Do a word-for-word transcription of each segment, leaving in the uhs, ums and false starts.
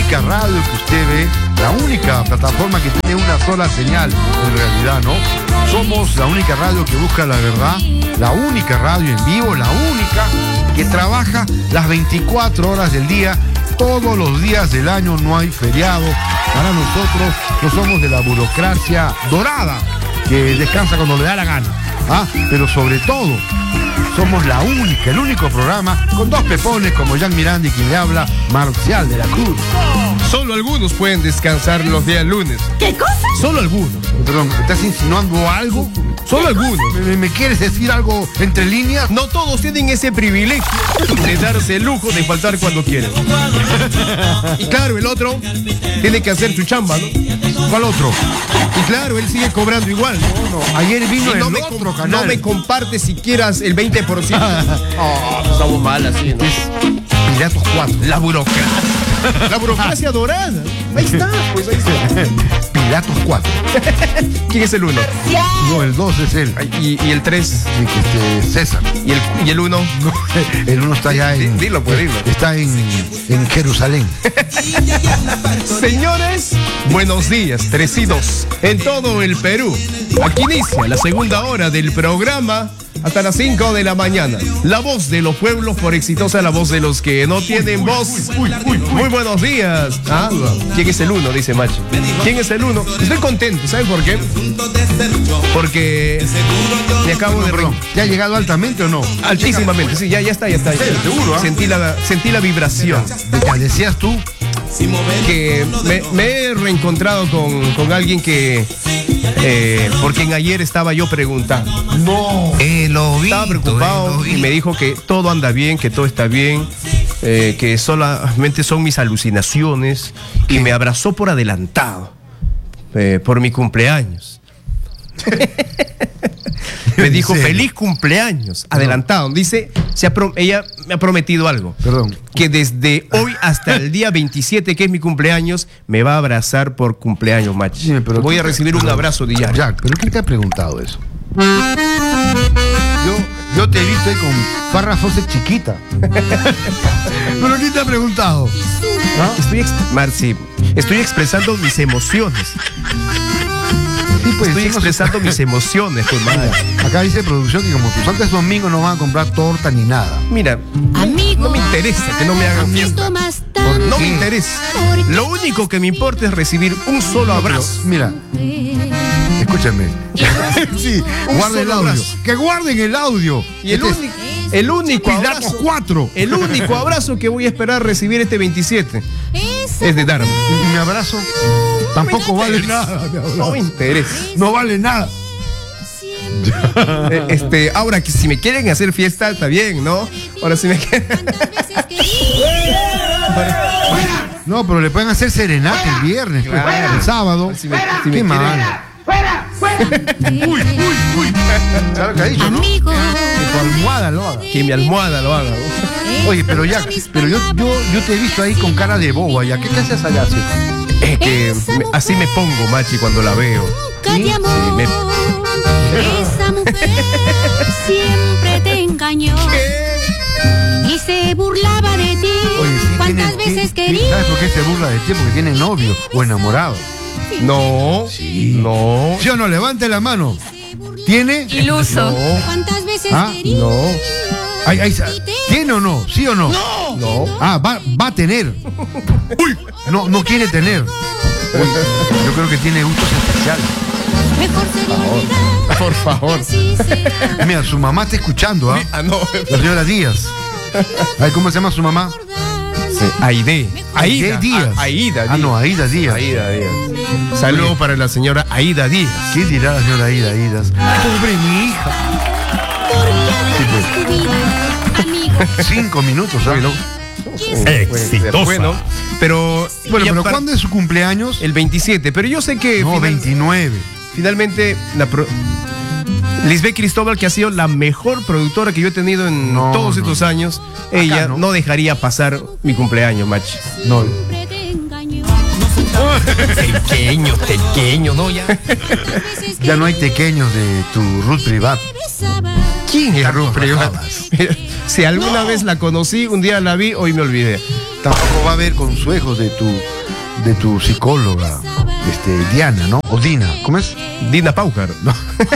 única radio que usted ve, la única plataforma que tiene una sola señal, en realidad, ¿no? Somos la única radio que busca la verdad, la única radio en vivo, la única que trabaja las veinticuatro horas del día, todos los días del año, no hay feriado. Para nosotros no somos de la burocracia dorada que descansa cuando le da la gana, ¿ah? Pero sobre todo somos la única, el único programa con dos pepones como Jan Miranda y quien le habla, Marcial de la Cruz. Solo algunos pueden descansar los días lunes. ¿Qué cosa? Solo algunos. Perdón, ¿estás insinuando algo? Solo algunos. ¿Me, me quieres decir algo entre líneas? No todos tienen ese privilegio de darse el lujo de faltar cuando quieren. Y claro, el otro tiene que hacer su chamba, ¿no? ¿Cuál otro? Y claro, él sigue cobrando igual. No, no. Ayer vino Y no el me otro com- canal. No me comparte siquiera el veinte por ciento. Oh, estamos mal así, ¿no? Es Piratos cuatro. La burocracia. La burocracia dorada. Ahí está, pues ahí está. Piratos cuatro. ¿Quién es el uno? No, el dos es él. Y, y el tres. Sí, que este, César. ¿Y el, y el uno? No, el uno está allá en... Dilo, pues, dilo. Está en, en Jerusalén. Señores, buenos días, tres y dos. En todo el Perú. Aquí inicia la segunda hora del programa hasta las cinco de la mañana. La voz de los pueblos por exitosa, la voz de los que no tienen voz. Uy, uy, muy buenos días. ¿Ah? ¿Quién es el uno? Dice Macho. ¿Quién es el uno? Estoy contento, ¿saben por qué? Porque me acabo de... Perdón, ¿ya ha llegado altamente o no? Altísimamente, sí, ya, ya está, ya está. Ya. Seguro, ¿ah? Sentí la, sentí la vibración. Ya decías tú. Que me, me he reencontrado con, con alguien que eh, por quien ayer estaba yo preguntando. No. Eh, lo vi. Estaba preocupado y me dijo que todo anda bien, que todo está bien, eh, que solamente son mis alucinaciones y me abrazó por adelantado eh, por mi cumpleaños. Me dijo feliz cumpleaños, adelantado. Dice, se ha pro- ella me ha prometido algo. Perdón. Que desde hoy hasta el día veintisiete, que es mi cumpleaños, me va a abrazar por cumpleaños, macho. Sí, pero Voy tú- a recibir un pero- abrazo diario. Jack, ¿pero quién te ha preguntado eso? Yo, yo te he visto ahí con párrafos de chiquita. ¿Pero quién te ha preguntado? ¿Ah? Estoy, ex- Marci, estoy expresando mis emociones. Sí, pues, Estoy sí, no sé. expresando mis emociones, pues, madre. Acá dice producción que como tus santos domingos no van a comprar torta ni nada. Mira, Amigo, no me interesa que no me hagan fiesta. tomas ¿Por No qué? me interesa. Lo único que me importa es recibir un solo abrazo. Mira, escúchame. Sí, Un guarda el solo audio. abrazo. Que guarden el audio. Y el Este es único, el único Piratos abrazo, cuatro. el único abrazo que voy a esperar recibir este veintisiete es de Dharma. Y mi abrazo tampoco vale nada. mi abrazo. No me interesa. No vale nada. Eh, Este, ahora que si me quieren hacer fiesta, está bien, ¿no? Ahora si me quieren. No, pero le pueden hacer serenata el viernes, pues, Claro. el sábado. Si me, si me Qué quieren- mal. Uy, uy, uy. Claro que ha dicho, ¿no? amigo, Que tu almohada lo haga. Que mi almohada lo haga. Oye, pero ya, pero yo, yo, yo te he visto ahí con cara de boba, ya. ¿Qué te haces allá, chico? Es que me- así me pongo, machi, cuando la veo. nunca te amó. Sí, me- Esa mujer siempre te engañó y se burlaba de ti. Oye, sí, ¿Cuántas tiene- veces tiene- quería? ¿Sabes por qué se burla de ti? Porque tiene novio o enamorado. No, no, ¿Sí o no? Levante la mano. ¿Tiene? Iluso. No. ¿Cuántas veces Ah, quería? no, Ay, ay, ¿tiene o no? ¿Sí o no? no. Ah, va, va a tener. Uy, no, no quiere tener. Uy, yo creo que tiene gustos especiales. Mejor sería olvidar. Por favor. Así será. Mira, su mamá está escuchando, ¿ah? Ah, no. La señora Díaz. Ay, ¿cómo se llama su mamá? Sí, Aide. Aide Aida Díaz. A- Aida Ah, no, Aida Díaz. Aida Díaz. Saludo para la señora Aida Díaz. ¿Qué dirá la señora Aida Díaz? Pobre mi hija. Sí, pues, Tu vida, amigo. cinco minutos, ¿sabes? Exitosa. Bueno, pero. Bueno, y pero apar- ¿cuándo es su cumpleaños? El veintisiete. Pero yo sé que. No, final- veintinueve. Finalmente, la pro- Lisbeth Cristóbal, que ha sido la mejor productora que yo he tenido en No, todos no, estos no. años, ella no. no. dejaría pasar mi cumpleaños, macho. No. Siempre te engañó. Pequeño, pequeño, ¿no? Ya. Ya no hay pequeños de tu Ruth Privat. ¿Quién es Carlos Ruth Privat? Rafabas. Si alguna vez la conocí, un día la vi, hoy me olvidé. Tampoco va a haber consejos de tu, de tu psicóloga, este, Diana, ¿no? O Dina, ¿cómo es? Dina Paucar. No.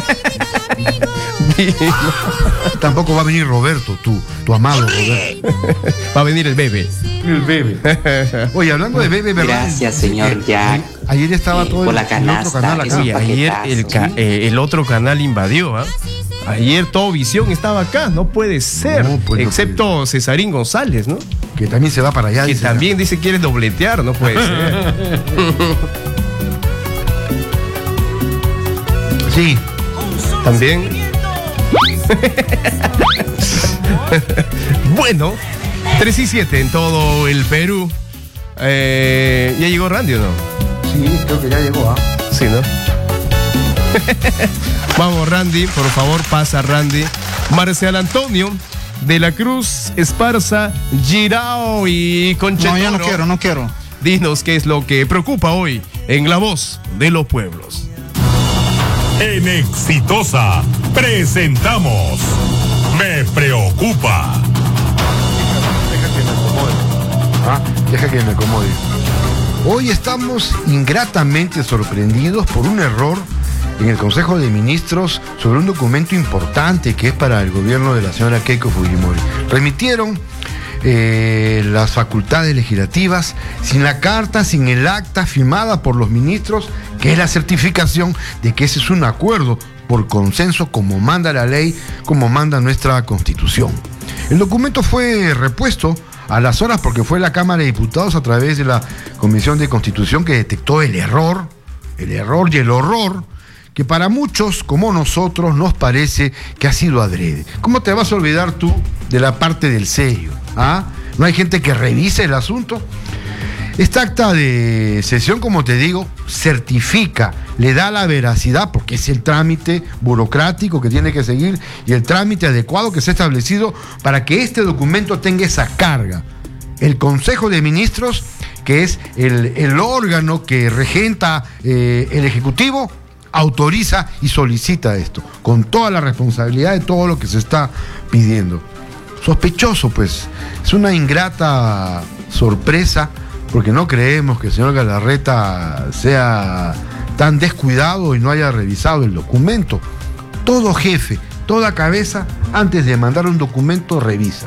Tampoco va a venir Roberto, tu, tu amado Roberto. Va a venir el bebé. El bebé. Oye, hablando de bebé, ¿verdad? Gracias, señor Eh, Jack. Ayer estaba eh, todo por el, la el otro canasta, canal acá. es un Sí, ayer el, ca- eh, el otro canal invadió, ¿ah? Ayer todo Visión estaba acá, no puede ser. No, pues, no excepto Cesarín González, ¿no? Que también se va para allá. Que dice. también dice que quiere dobletear, no puede ser. Sí. También. Bueno, tres y siete en todo el Perú. Eh, ¿Ya llegó Randy o no? Sí, creo que ya llegó, ¿ah? Sí, ¿no? Vamos, Randy, por favor, pasa, Randy. Marcial Antonio de la Cruz, Esparza, Girao y Conchetoro. No, ya no quiero, no quiero. Dinos qué es lo que preocupa hoy en La Voz de los Pueblos. En Exitosa presentamos Me Preocupa. Deja que me acomode. Ah, deja que me acomode. Hoy estamos ingratamente sorprendidos por un error en el Consejo de Ministros sobre un documento importante que es para el gobierno de la señora Keiko Fujimori. Remitieron eh, las facultades legislativas sin la carta, sin el acta firmada por los ministros, que es la certificación de que ese es un acuerdo por consenso como manda la ley, como manda nuestra Constitución. El documento fue repuesto a las horas porque fue la Cámara de Diputados a través de la Comisión de Constitución que detectó el error, el error y el horror que para muchos como nosotros nos parece que ha sido adrede. ¿Cómo te vas a olvidar tú de la parte del sello? ¿Ah? ¿No hay gente que revise el asunto? Esta acta de sesión, como te digo, certifica, le da la veracidad, porque es el trámite burocrático que tiene que seguir y el trámite adecuado que se ha establecido para que este documento tenga esa carga. El Consejo de Ministros, que es el, el órgano que regenta eh, el Ejecutivo, autoriza y solicita esto, con toda la responsabilidad de todo lo que se está pidiendo. Sospechoso, pues, es una ingrata sorpresa, porque no creemos que el señor Galarreta sea tan descuidado y no haya revisado el documento. Todo jefe, toda cabeza, antes de mandar un documento, revisa.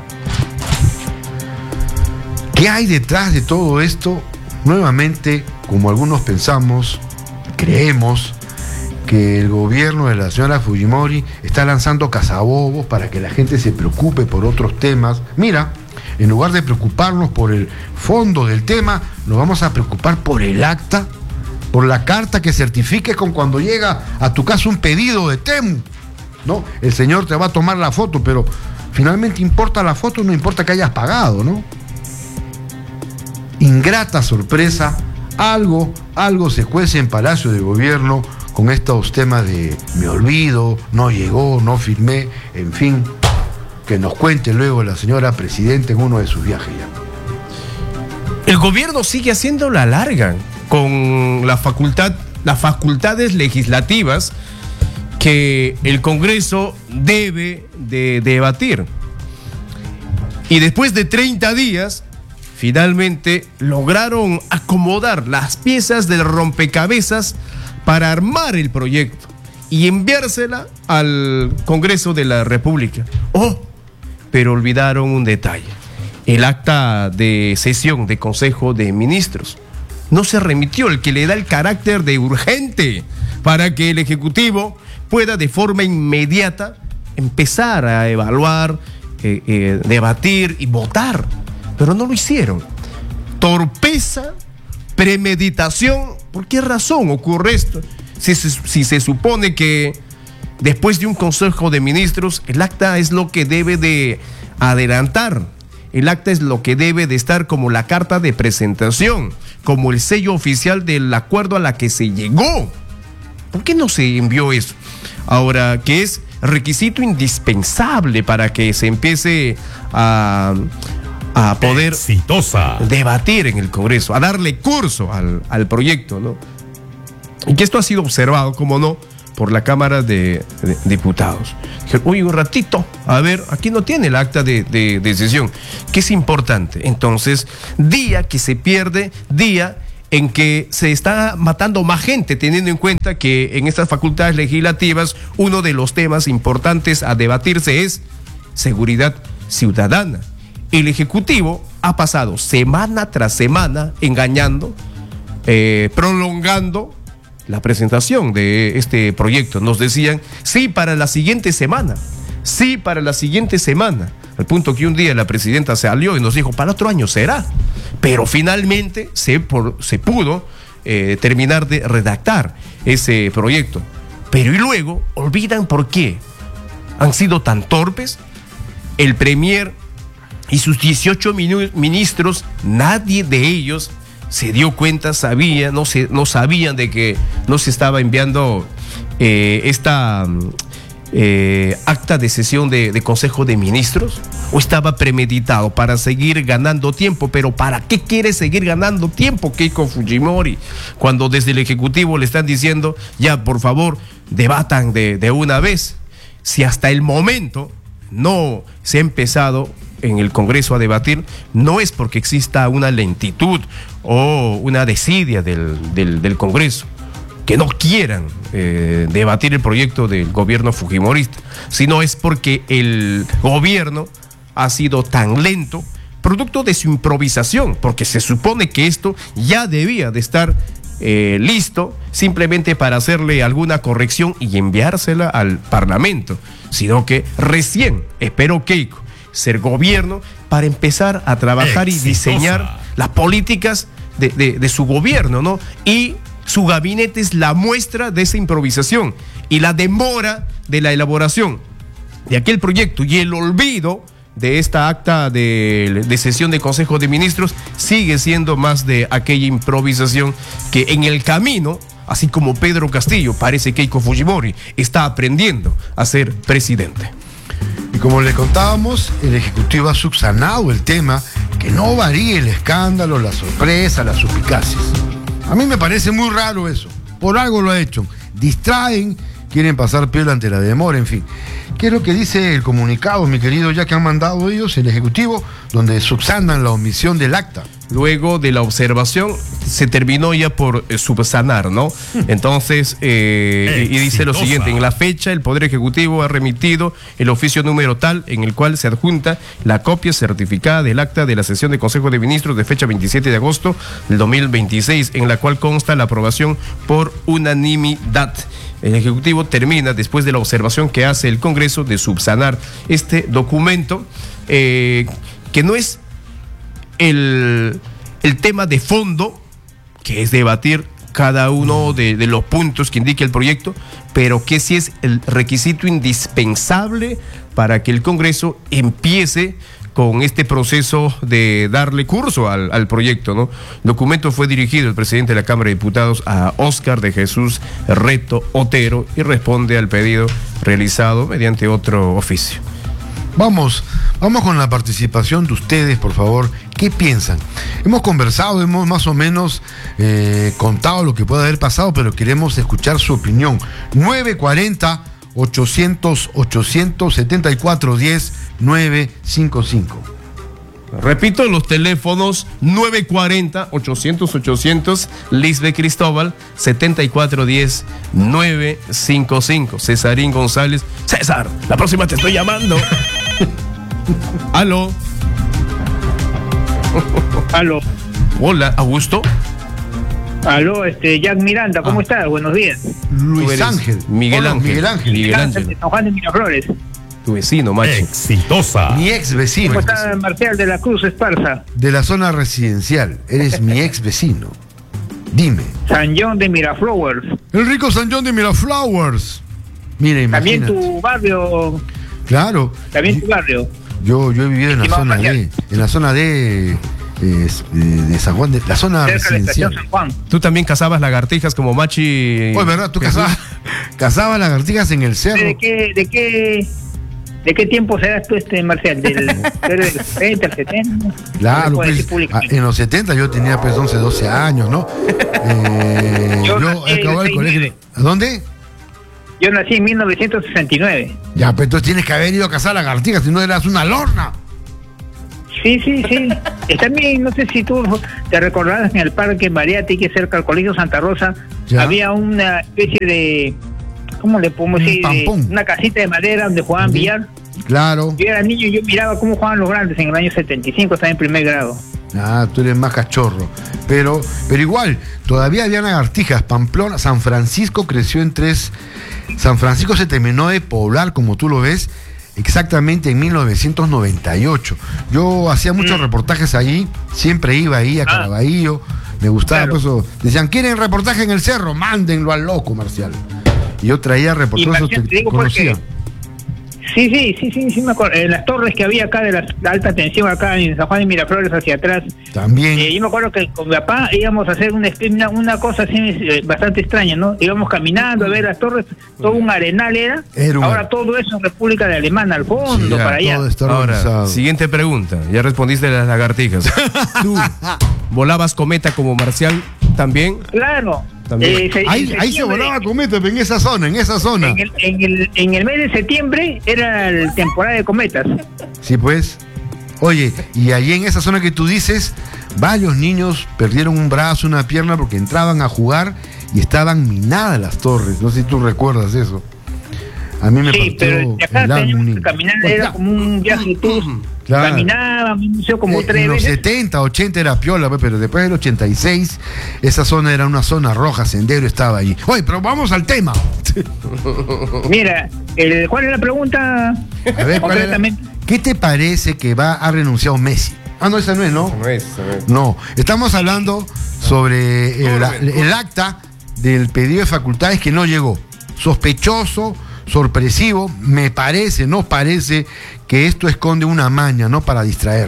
¿Qué hay detrás de todo esto? Nuevamente, como algunos pensamos, creemos que el gobierno de la señora Fujimori está lanzando cazabobos para que la gente se preocupe por otros temas. Mira, en lugar de preocuparnos por el fondo del tema, nos vamos a preocupar por el acta, por la carta que certifique con cuando llega a tu casa un pedido de Temu, ¿no? El señor te va a tomar la foto, pero finalmente importa la foto, no importa que hayas pagado, ¿no? Ingrata sorpresa, algo, algo se cuece en Palacio de Gobierno con estos temas de me olvido, no llegó, no firmé, en fin, que nos cuente luego la señora presidenta en uno de sus viajes ya. El gobierno sigue haciendo la larga con la facultad, las facultades legislativas que el Congreso debe de debatir. Y después de treinta días, finalmente lograron acomodar las piezas del rompecabezas para armar el proyecto y enviársela al Congreso de la República. Oh, pero olvidaron un detalle. El acta de sesión de Consejo de Ministros no se remitió, el que le da el carácter de urgente para que el Ejecutivo pueda de forma inmediata empezar a evaluar, eh, eh, debatir y votar. Pero no lo hicieron. Torpeza, premeditación. ¿Por qué razón ocurre esto? Si se, si se supone que después de un Consejo de Ministros, el acta es lo que debe de adelantar. El acta es lo que debe de estar como la carta de presentación, como el sello oficial del acuerdo a la que se llegó. ¿Por qué no se envió eso? Ahora, que es requisito indispensable para que se empiece a, a poder Exitosa. debatir en el Congreso, a darle curso al, al proyecto, ¿no? Y que esto ha sido observado, como no, por la Cámara de, de Diputados. Dije, uy, un ratito, a ver, aquí no tiene el acta de, de, de sesión, que es importante. Entonces, día que se pierde, día en que se está matando más gente, teniendo en cuenta que en estas facultades legislativas uno de los temas importantes a debatirse es seguridad ciudadana. El Ejecutivo ha pasado semana tras semana engañando, eh, prolongando la presentación de este proyecto. Nos decían, sí, para la siguiente semana, sí, para la siguiente semana, al punto que un día la presidenta salió y nos dijo, para otro año será, pero finalmente se, por, se pudo eh, terminar de redactar ese proyecto. Pero y luego olvidan por qué han sido tan torpes. El premier y sus dieciocho ministros, nadie de ellos se dio cuenta, sabía, no, se, no sabían de que no se estaba enviando eh, esta eh, acta de sesión de, de Consejo de Ministros, o estaba premeditado para seguir ganando tiempo. Pero ¿para qué quiere seguir ganando tiempo Keiko Fujimori cuando desde el Ejecutivo le están diciendo, ya por favor debatan de, de una vez? Si hasta el momento no se ha empezado en el Congreso a debatir, no es porque exista una lentitud o una desidia del, del, del Congreso, que no quieran eh, debatir el proyecto del gobierno fujimorista, sino es porque el gobierno ha sido tan lento, producto de su improvisación, porque se supone que esto ya debía de estar eh, listo simplemente para hacerle alguna corrección y enviársela al Parlamento, sino que recién esperó Keiko ser gobierno para empezar a trabajar Exitosa. y diseñar las políticas de, de, de su gobierno, ¿no? Y su gabinete es la muestra de esa improvisación y la demora de la elaboración de aquel proyecto y el olvido de esta acta de, de sesión de Consejo de Ministros sigue siendo más de aquella improvisación que en el camino, así como Pedro Castillo, parece Keiko Fujimori está aprendiendo a ser presidente. Y como le contábamos, el Ejecutivo ha subsanado el tema, que no varíe el escándalo, la sorpresa, las suspicacias. A mí me parece muy raro eso. Por algo lo ha hecho. Distraen, quieren pasar piola ante la demora, en fin. ¿Qué es lo que dice el comunicado, mi querido, ya que han mandado ellos, el Ejecutivo, donde subsanan la omisión del acta? Luego de la observación, se terminó ya por eh, subsanar, ¿no? Entonces, eh, y dice lo siguiente: en la fecha, el Poder Ejecutivo ha remitido el oficio número tal, en el cual se adjunta la copia certificada del acta de la sesión de Consejo de Ministros de fecha veintisiete de agosto del dos mil veintiséis, en la cual consta la aprobación por unanimidad. El Ejecutivo termina, después de la observación que hace el Congreso, de subsanar este documento, eh, que no es el, el tema de fondo, que es debatir cada uno de, de los puntos que indica el proyecto, pero que sí es el requisito indispensable para que el Congreso empiece con este proceso de darle curso al, al proyecto, ¿no? El documento fue dirigido el presidente de la Cámara de Diputados a Óscar de Jesús Reto Otero y responde al pedido realizado mediante otro oficio. Vamos, vamos con la participación de ustedes, por favor. ¿Qué piensan? Hemos conversado, hemos más o menos eh, contado lo que puede haber pasado, pero queremos escuchar su opinión. nueve cuarenta, ochocientos, ochocientos, setenta y cuatro diez, nueve cinco cinco. Repito, los teléfonos nueve cuarenta, ochocientos, ochocientos, Lisbeth Cristóbal, setenta y cuatro diez, nueve cinco cinco. Cesarín González. César, la próxima te estoy llamando. Aló. Aló. Hola, Augusto. Aló, este, Jack Miranda, ¿cómo Ah. estás? Buenos días. Luis Ángel. Miguel Hola, Ángel. Miguel Ángel. Miguel Ángel. De San Juan de Miraflores. Tu vecino, macho. Exitosa. Mi ex vecino. ¿Cómo está Marcial de la Cruz Esparza? De la zona residencial. Eres mi ex vecino. Dime. San John de Miraflowers. El rico San John de Miraflowers. Mira, También imagínate. tu barrio. Claro. También tu barrio. Yo, yo he vivido en la Estimado zona Marcial. D. En la zona D eh, de, de San Juan, de la zona Cerca de la estación residencial. San Juan. Tú también cazabas lagartijas como Machi. Oye, ¿verdad? Tú Jesús. cazabas, cazabas lagartijas en el cerro. ¿De qué, de qué, de qué tiempo serás tú, este Marcial? ¿Del, del setenta, el setenta? Claro, No se puede pues, decir públicamente. en los setenta yo tenía pues once, doce años, ¿no? Eh, Yo yo nací acababa en el colegio. seis nueve. ¿A dónde? Yo nací en mil novecientos sesenta y nueve. Ya, pero entonces tienes que haber ido a cazar lagartijas, si no eras una lorna. Sí, sí, sí. Eh, También, no sé si tú te recordarás, en el parque Mariati, que es cerca del Colegio Santa Rosa, Ya. había una especie de, ¿cómo le podemos Un decir? De pampón. una casita de madera donde jugaban Ujú. billar. Claro. Yo era niño y yo miraba cómo jugaban los grandes en el año setenta y cinco, estaba en primer grado. Ah, tú eres más cachorro. Pero, pero igual, todavía había lagartijas. Pamplona, San Francisco creció en tres. San Francisco se terminó de poblar, como tú lo ves, exactamente en mil novecientos noventa y ocho. Yo hacía muchos Mm. reportajes allí, siempre iba ahí a Ah. Caraballo. Me gustaba, Claro. por eso decían, ¿quieren reportaje en el cerro? Mándenlo al loco, Marcial. Y yo traía reporteros, Marcial, te- te digo conocía. porque- Sí, sí, sí, sí, sí me acuerdo. En las torres que había acá de la, la alta tensión, acá en San Juan de Miraflores hacia atrás. También. Eh, yo me acuerdo que con mi papá íbamos a hacer una, una, una cosa así eh, bastante extraña, ¿no? Íbamos caminando a ver las torres, todo un arenal era. Era un- Ahora todo eso en República de Alemania, al fondo, Sí, ya, para allá. todo está Ahora, organizado. siguiente pregunta. Ya respondiste de las lagartijas. ¿Tú volabas cometa como Marcial también? Claro. También. Eh, se- Ahí, en ahí se septiembre- volaba cometa, en esa zona, en esa zona. En el, en, el, en el mes de septiembre era el temporada de cometas. Sí, pues. Oye, y allí en esa zona que tú dices, varios niños perdieron un brazo, una pierna, porque entraban a jugar y estaban minadas las torres. No sé si tú recuerdas eso. A mí me Sí, partió pero de acá el alma un teníamos niño. que caminar, Pues era ya, como un viaje tour. Claro. Caminaba, un museo como eh, tres en los veces. setenta, ochenta era piola, pues, pero después del ochenta y seis, esa zona era una zona roja, Sendero estaba allí. Oye, pero vamos al tema. Mira, el, ¿cuál es la pregunta? A ver, ¿cuál era? Concretamente. ¿Qué te parece que va a renunciar Messi? Ah, no, esa no es, ¿no? No es, no es. No, estamos hablando sobre el, el acta del pedido de facultades que no llegó. Sospechoso, sorpresivo, me parece, nos parece que esto esconde una maña, ¿no? Para distraer.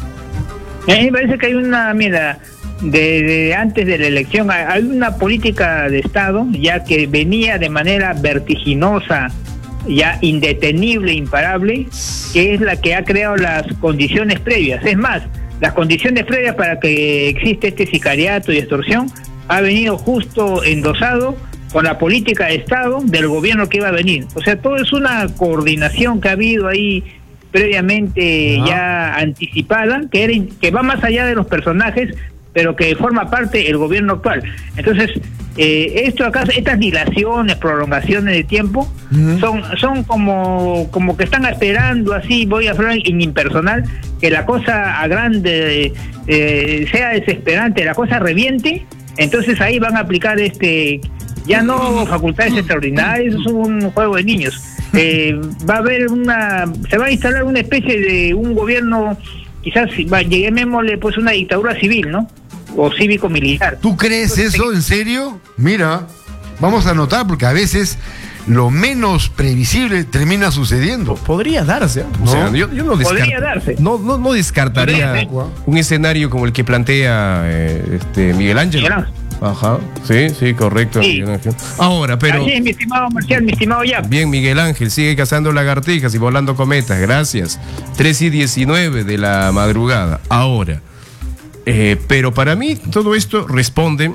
A mí me parece que hay una, mira, de, de antes de la elección, hay- hay una política de Estado ya que venía de manera vertiginosa, ya indetenible, imparable, que es la que ha creado las condiciones previas. Es más, las condiciones previas para que existe este sicariato y extorsión ha venido justo endosado con la política de Estado del gobierno que iba a venir. O sea, todo es una coordinación que ha habido ahí previamente Ah. ya anticipada, que, era, in- que va más allá de los personajes, pero que forma parte el gobierno actual. Entonces, eh, esto acá, estas dilaciones, prolongaciones de tiempo, Ujú. son son como como que están esperando, así voy a hablar en impersonal, que la cosa a grande eh, sea desesperante, la cosa reviente, entonces ahí van a aplicar este ya no facultades extraordinarias, eso es un juego de niños. Eh, va a haber una, se va a instalar una especie de un gobierno, quizás va, lleguémosle pues una dictadura civil, ¿no? O cívico-militar. ¿Tú crees eso en serio? Mira, vamos a anotar porque a veces lo menos previsible termina sucediendo. Podría darse. ¿eh? O ¿No? sea, yo, yo no descarto- Podría darse. No, no, no descartaría Podría ser. un escenario como el que plantea eh, este Miguel Ángel. Miguel Ángel. Ajá, sí, sí, correcto. Sí. Miguel Ángel. Ahora, pero Así es, mi estimado Marcial, mi estimado Jack. bien, Miguel Ángel sigue cazando lagartijas y volando cometas. Gracias. tres y diecinueve de la madrugada. Ahora, eh, pero para mí todo esto responde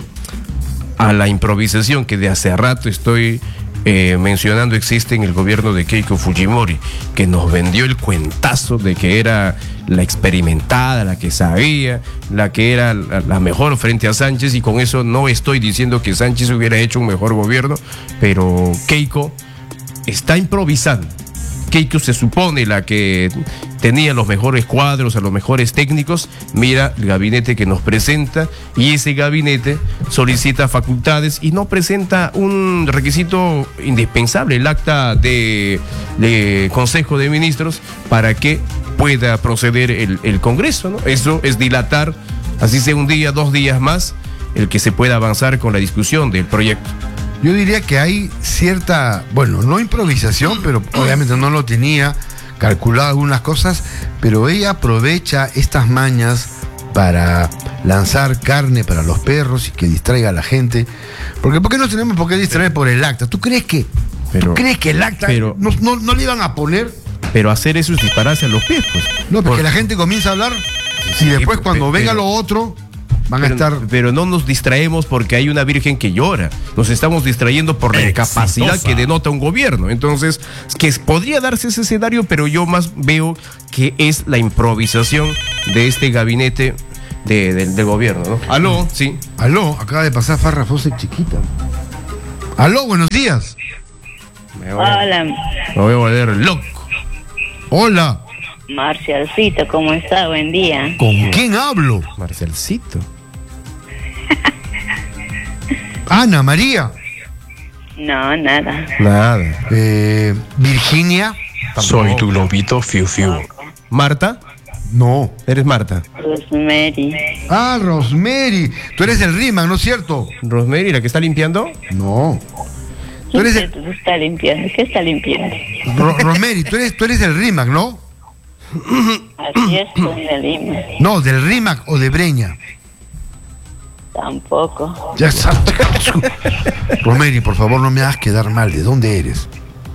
a la improvisación que de hace rato estoy eh, mencionando existe en el gobierno de Keiko Fujimori, que nos vendió el cuentazo de que era la experimentada, la que sabía, la que era la, la mejor frente a Sánchez, y con eso no estoy diciendo que Sánchez hubiera hecho un mejor gobierno, pero Keiko está improvisando. Keiko se supone la que tenía los mejores cuadros, a los mejores técnicos. Mira el gabinete que nos presenta, y ese gabinete solicita facultades y no presenta un requisito indispensable, el acta de, de Consejo de Ministros, para que pueda proceder el, el Congreso, ¿no? Eso es dilatar, así sea un día, dos días más, el que se pueda avanzar con la discusión del proyecto. Yo diría que hay cierta, bueno, no improvisación, pero obviamente no lo tenía calculado algunas cosas, pero ella aprovecha estas mañas para lanzar carne para los perros y que distraiga a la gente. Porque ¿por qué no tenemos por qué distraer por el acta? ¿Tú crees que, Pero- ¿tú crees que el acta pero- no, no, no le iban a poner? Pero hacer eso es dispararse a los pies, pues. No, porque Por- la gente comienza a hablar y después cuando pe- venga pero- lo otro van pero, a estar... Pero no nos distraemos porque hay una virgen que llora. Nos estamos distrayendo por la incapacidad Exitosa. que denota un gobierno. Entonces, que podría darse ese escenario, pero yo más veo que es la improvisación de este gabinete de, de, del gobierno, ¿no? Aló, sí. Aló, acaba de pasar Farrah Fawcett chiquita. Aló, buenos días. Me voy a, Hola, me voy a volver loco. Hola, Marcialcito, ¿cómo está? Buen día. ¿con quién hablo? Marcialcito. Ana María. No, nada. Nada. Eh, Virginia. Soy tu lobito Fiu Fiu. Marta, No. eres Marta. Rosemary. Ah, Rosemary. Tú eres el Riman, ¿no es cierto? Rosemary, la que está limpiando. No. Tú eres ¿Qué el... está limpiando? ¿Qué está limpiando? Ro- Rosemary, tú eres, tú eres el Rimac, ¿no? Así es, con la Lima. No, del Rimac o de Breña. Tampoco. Ya sabes. Rosemary, por favor, no me hagas quedar mal. ¿De dónde eres?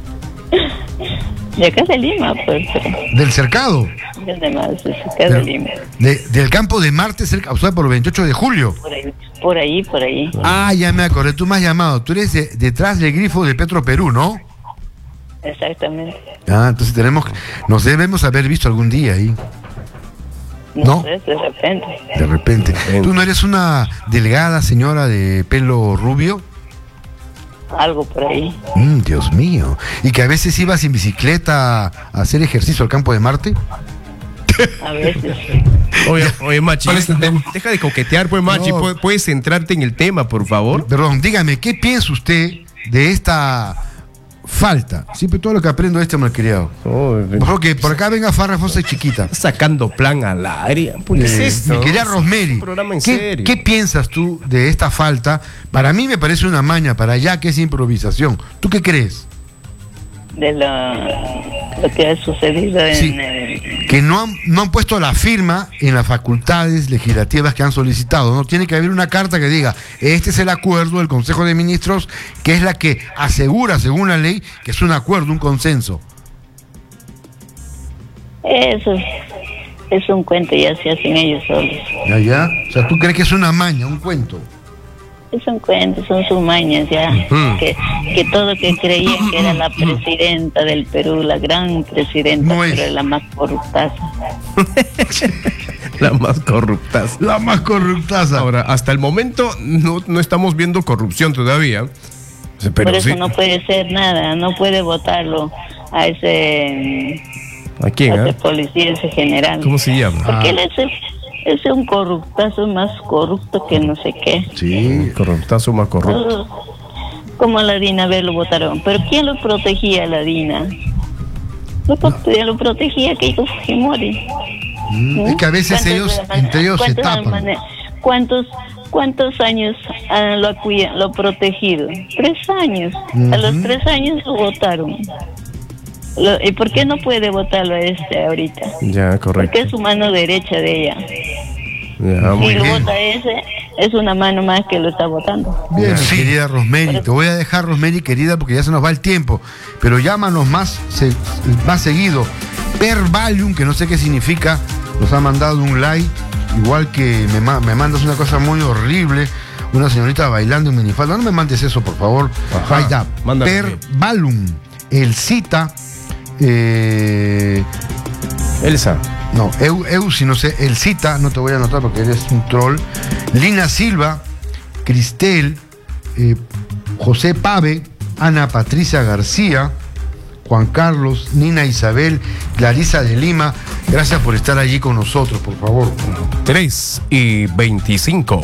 De acá de Lima, pues. pero Del Cercado. Desde más, de acá de Lima. De- del campo de Marte, cerca, o sea, por el veintiocho de julio. Por ahí, por ahí, por ahí. Ah, ya me acordé, tú me has llamado. Tú eres de- detrás del grifo de Petro Perú, ¿no? Exactamente. Ah, entonces tenemos, nos debemos haber visto algún día ahí, No, No. sé, de repente. de repente. ¿Tú no eres una delgada señora de pelo rubio? Algo por ahí. Mm, Dios mío. ¿Y que a veces ibas en bicicleta a hacer ejercicio al campo de Marte? A veces. Oye, oye, Machi, ¿Cuál es el tema? deja de coquetear, pues, Machi. No. ¿Pu- ¿Puedes centrarte en el tema, por favor? Perdón, dígame, ¿qué piensa usted de esta falta? Siempre todo lo que aprendo de este malcriado. Oh, Por favor, que por acá venga Farrah Fawcett chiquita. sacando plan al aire. ¿Qué es Eh, esto? Mi querida Es Rosemary, un programa en ¿qué, serio. qué piensas tú de esta falta? Para mí me parece una maña, para allá que es improvisación. ¿Tú qué crees? De lo, lo que ha sucedido en Sí. el. Que no han, no han puesto la firma en las facultades legislativas que han solicitado. No tiene que haber una carta que diga, este es el acuerdo del Consejo de Ministros, que es la que asegura, según la ley, que es un acuerdo, un consenso. Eso es, es un cuento, ya se hacen ellos solos. ¿Ya, ya? O sea, ¿tú crees que es una maña, un cuento? Es un cuento, son sus mañas ya. Ujú. que, que todo que creían que era la presidenta del Perú, la gran presidenta, No es. pero la más corruptaza. La más corrupta. La más corruptaza. Ahora, hasta el momento no, no estamos viendo corrupción todavía. Pero Por eso sí. no puede ser nada, no puede votarlo a ese, ¿A quién? a ese ah? policía, ese general. ¿Cómo se llama? Porque él es, el- es un corruptazo más corrupto que no sé qué. Sí. Corruptazo más corrupto. Como a la Dina B lo votaron. Pero ¿quién lo protegía a la Dina? Lo, prote- lo protegía Keiko Fujimori. Mm, Es que a veces ¿Cuántos ellos, de la man- entre ellos se cuántos tapan. mane- ¿Cuántos, cuántos años ah, lo ha cuida- lo ha protegido? Tres años. A los Ujú. tres años lo votaron. Lo- ¿Y por qué no puede votarlo a este ahorita? Ya, Porque correcto. es su mano derecha de ella. Ya, muy Si lo bien. vota ese, es una mano más que lo está votando. Bien, Sí. querida Rosemary, te voy a dejar, Rosemary, querida, porque ya se nos va el tiempo. Pero llámanos más, se- más seguido. Per Valium, que no sé qué significa, nos ha mandado un like. Igual que me, ma- me mandas una cosa muy horrible, una señorita bailando en minifalda. No me mandes eso, por favor. Ajá, Vaya, mándame. Per Valium, el cita, eh, Elsa. no, Eu, Eu, si no sé, el cita, no te voy a anotar porque eres un troll. Lina Silva, Cristel, eh, José Pave, Ana Patricia García, Juan Carlos, Nina Isabel, Clarisa de Lima. Gracias por estar allí con nosotros, por favor. tres y veinticinco.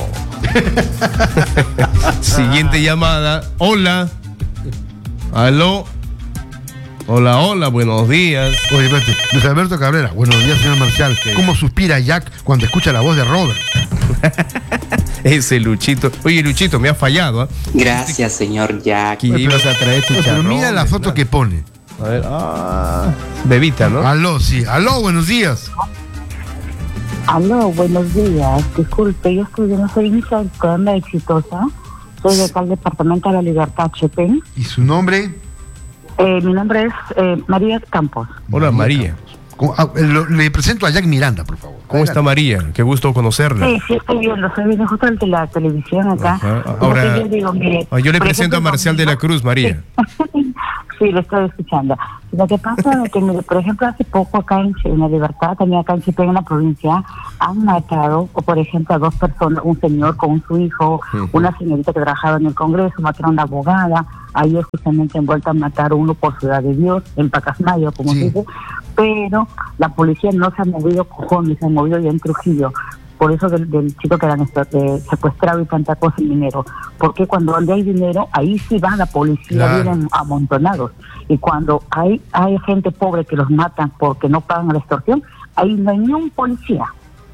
Siguiente llamada. Hola. Aló. Hola, hola, buenos días. Oye, espérate, Luis Alberto Cabrera. Buenos días, señor Marcial. ¿Cómo suspira Jack cuando escucha la voz de Robert? Ese Luchito. Oye, Luchito, me ha fallado. ¿ah? Gracias, señor Jack. Que ibas a traer Pero chicharrones. mira la foto ¿no? que pone. A ver, ah, bebita, ¿no? Aló, sí. Aló, buenos días. Aló, buenos días. Disculpe, yo estoy, yo no soy hija del programa Exitosa. Soy de acá del Departamento de la Libertad, Chepén. ¿Y su nombre? Eh, mi nombre es eh, María Campos. Hola, María. Le presento a Jack Miranda, por favor. ¿Cómo está María? Qué gusto conocerla. Sí, sí, estoy viendo, estoy viendo justo el de la televisión acá. Ajá. Ahora, yo, digo, mire, yo le presento ejemplo, a Marcial de la Cruz, María. Sí, lo estoy escuchando. Lo que pasa es que, mire, por ejemplo, hace poco acá en, en La Libertad, también acá en Chipén, en la provincia, han matado, o por ejemplo, a dos personas, un señor con su hijo, uh-huh. una señorita que trabajaba en el Congreso, mataron a una abogada, ayer justamente envuelta a matar a uno por Ciudad de Dios, en Pacasmayo, como sí. se dice, pero la policía no se ha movido cojones, se ha movido ya en Trujillo. Por eso del, del chico que era eh, secuestrado y tanta cosa en dinero. Porque cuando donde hay dinero, ahí sí va la policía, claro. vienen amontonados. Y cuando hay hay gente pobre que los matan porque no pagan la extorsión, ahí no hay ni un policía.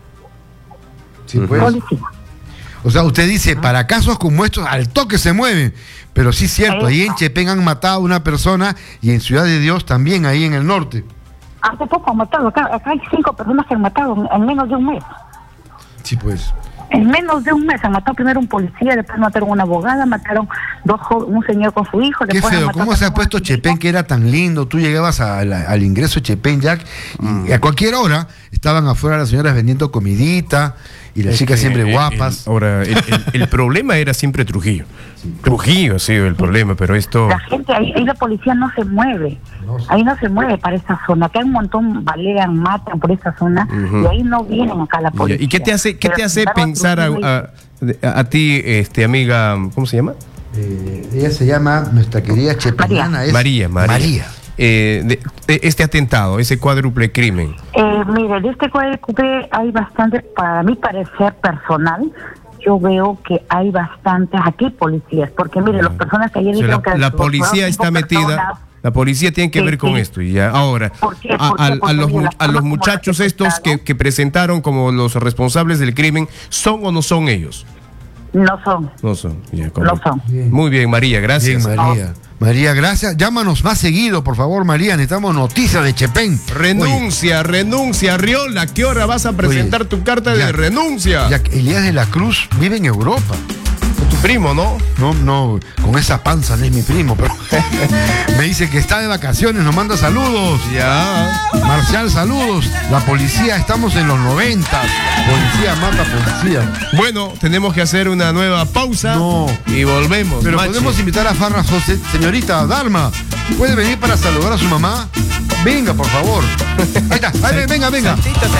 Sí, pues. Policía. O sea, usted dice, para casos como estos, al toque se mueven. Pero sí es cierto, ahí en Chepén han matado a una persona y en Ciudad de Dios también, ahí en el norte. Hace poco han matado, acá, acá hay cinco personas que han matado en, en menos de un mes. Sí, pues. En menos de un mes han matado primero un policía, después mataron una abogada, mataron dos un señor con su hijo. Qué feo, ¿cómo se ha puesto Chepén, que era tan lindo? Tú llegabas a la, al ingreso de Chepén, Jack, mm. y a cualquier hora estaban afuera las señoras vendiendo comidita y las es chicas siempre el, guapas. El, ahora, el, el, el problema era siempre Trujillo. Sí. Trujillo ha sido el problema, pero esto... La gente, ahí, ahí la policía no se mueve. No sé. Ahí no se mueve para esa zona. Acá hay un montón, balean, matan por esa zona, uh-huh. y ahí no vienen acá la policía. ¿Y qué te hace, qué te hace pensar a, a, a, a ti, este amiga, ¿cómo se llama? Eh, ella se llama, nuestra querida chepenana, es María, María. María. Eh, de, de este atentado, ese cuádruple crimen. Eh, mire, de este cuádruple hay bastante, para mi parecer personal, yo veo que hay bastantes aquí policías, porque mire, las personas que ayer o sea, dijeron la, que... La policía está metida... Personas, la policía tiene que sí, ver con sí. esto y ya. Ahora, ¿Por qué? ¿Por qué? A, a, a, los, a los muchachos estos que, que presentaron como los responsables del crimen, ¿son o no son ellos? No son. No son. Ya, no son. Bien. Muy bien, María, gracias. Bien, María. Oh. María, gracias. Llámanos más seguido, por favor, María. Necesitamos noticias de Chepén. Renuncia, Oye. renuncia. Riola, ¿qué hora vas a presentar Oye, tu carta ya, de renuncia? Ya, Elías de la Cruz vive en Europa. Tu primo, ¿no? No, no, con esa panza no es mi primo, pero me dice que está de vacaciones, nos manda saludos. Ya. Marcial, saludos. La policía, estamos en los noventa. Policía mata policía. Bueno, tenemos que hacer una nueva pausa. No. Y volvemos. Pero machi. podemos invitar a Farra José. Señorita Dalma, ¿puede venir para saludar a su mamá? Venga, por favor. Ahí está, ahí, venga, venga.